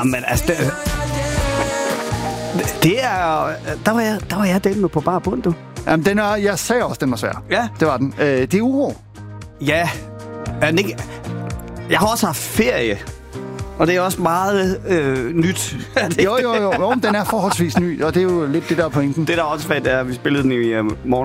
Men altså, det er... Der var jeg delt med på bare bund, du. Jamen, jeg sagde også, den var svær. Ja. Det var den. Det er uro. Ja. Jeg har også haft ferie. Og det er også meget nyt. Jo, men den er forholdsvis ny, og det er jo lidt det, der er pointen. Det der også fedt er, at vi spillede den i morgen.